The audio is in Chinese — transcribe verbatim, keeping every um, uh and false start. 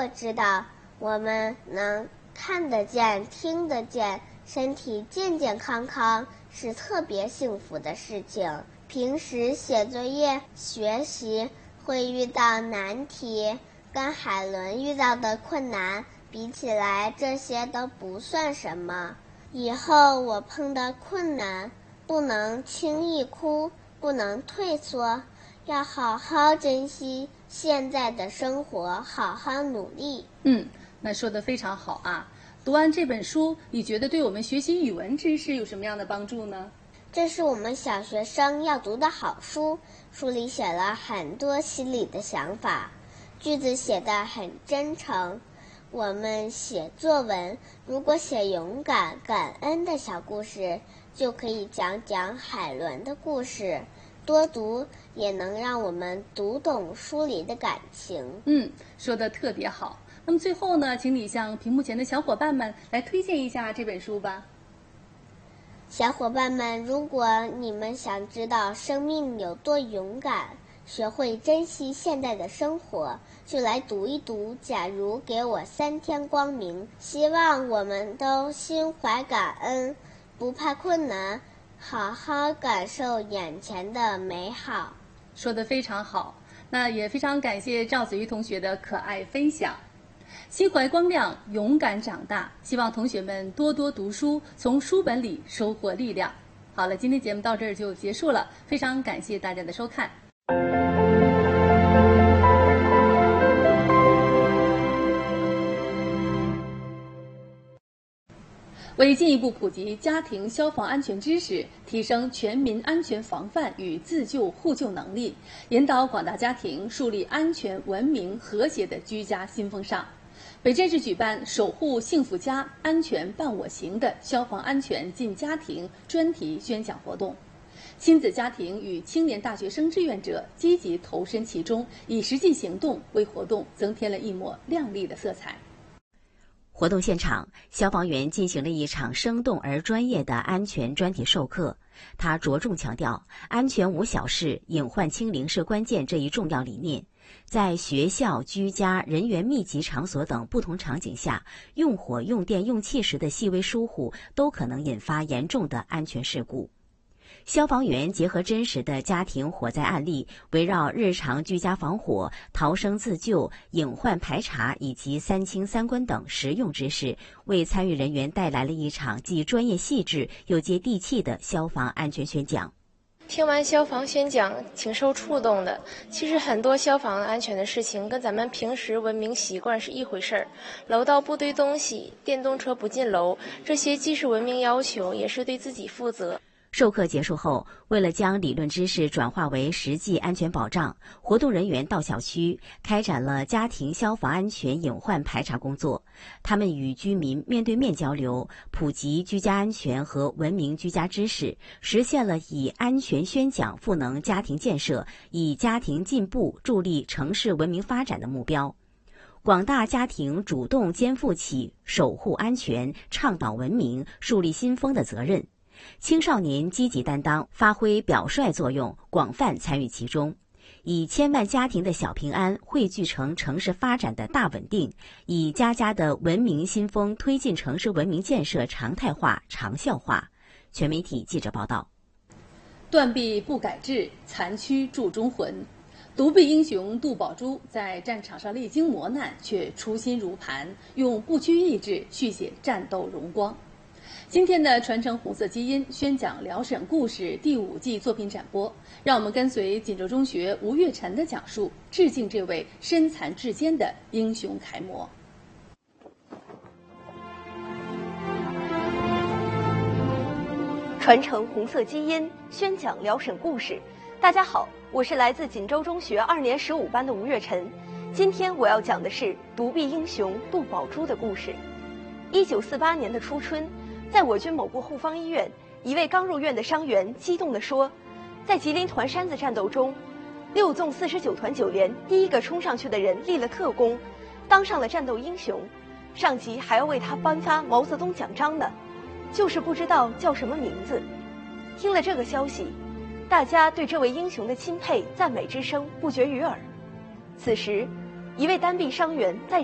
刻知道，我们能看得见、听得见，身体健健康康是特别幸福的事情。平时写作业、学习会遇到难题，跟海伦遇到的困难比起来，这些都不算什么。以后我碰到困难，不能轻易哭，不能退缩，要好好珍惜现在的生活，好好努力。 嗯，那说得非常好啊。读完这本书，你觉得对我们学习语文知识有什么样的帮助呢？ 这是我们小学生要读的好书，书里写了很多心里的想法，句子写得很真诚。我们写作文，如果写勇敢、感恩的小故事，就可以讲讲海伦的故事。多读也能让我们读懂书里的感情。 嗯，说得特别好。那么最后呢，请你向屏幕前的小伙伴们来推荐一下这本书吧。 小伙伴们，如果你们想知道生命有多勇敢，学会珍惜现在的生活，就来读一读《假如给我三天光明》。希望我们都心怀感恩，不怕困难，好好感受眼前的美好。 说得非常好，那也非常感谢赵子瑜同学的可爱分享。心怀光亮，勇敢长大，希望同学们多多读书，从书本里收获力量。好了，今天节目到这儿就结束了，非常感谢大家的收看。为进一步普及家庭消防安全知识，提升全民安全防范与自救互救能力，引导广大家庭树立安全、文明、和谐的居家新风尚，北镇市举办“守护幸福家，安全伴我行”的消防安全进家庭专题宣讲活动。亲子家庭与青年大学生志愿者积极投身其中，以实际行动为活动增添了一抹亮丽的色彩。 活动现场，消防员进行了一场生动而专业的安全专题授课。他着重强调“安全无小事，隐患清零是关键”这一重要理念。在学校、居家、人员密集场所等不同场景下，用火、用电、用气时的细微疏忽都可能引发严重的安全事故。消防员结合真实的家庭火灾案例，围绕日常居家防火、逃生自救、隐患排查以及三清三关等实用知识，为参与人员带来了一场既专业细致又接地气的消防安全宣讲。 听完消防宣讲，挺受触动的。其实很多消防安全的事情跟咱们平时文明习惯是一回事儿，楼道不堆东西，电动车不进楼，这些既是文明要求，也是对自己负责。 授课结束后，为了将理论知识转化为实际安全保障，活动人员到小区开展了家庭消防安全隐患排查工作。他们与居民面对面交流，普及居家安全和文明居家知识，实现了以安全宣讲赋能家庭建设、以家庭进步助力城市文明发展的目标。广大家庭主动肩负起守护安全、倡导文明、树立新风的责任。青少年积极担当，发挥表率作用，广泛参与其中，以千万家庭的小平安汇聚成城市发展的大稳定，以家家的文明新风推进城市文明建设常态化、长效化。全媒体记者报道。 断臂不改志，残躯铸忠魂。独臂英雄杜宝珠在战场上历经磨难，却初心如磐，用不屈意志续写战斗荣光。今天的传承红色基因宣讲辽沈故事第五季作品展播，让我们跟随锦州中学吴月晨的讲述，致敬这位身残志坚的英雄楷模。 传承红色基因，宣讲辽沈故事。大家好，我是来自锦州中学二年十五班的吴月晨。今天我要讲的是独臂英雄杜宝珠的故事。一九四八年的初春，在我军某部后方医院，一位刚入院的伤员激动地说，在吉林团山子战斗中，六纵四十九团九连第一个冲上去的人立了特功，当上了战斗英雄，上级还要为他颁发毛泽东奖章呢，就是不知道叫什么名字。听了这个消息，大家对这位英雄的钦佩赞美之声不绝于耳。此时，一位单臂伤员在